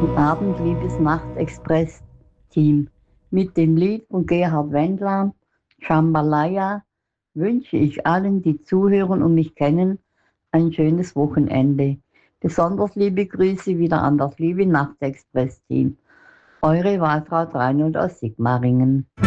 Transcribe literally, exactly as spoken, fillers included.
Guten Abend, liebes Nachtexpress-Team. Mit dem Lied von Gerhard Wendland, Jambalaya, wünsche ich allen, die zuhören und mich kennen, ein schönes Wochenende. Besonders liebe Grüße wieder an das liebe Nachtexpress-Team. Eure Wahlfrau Dreinund aus Sigmaringen.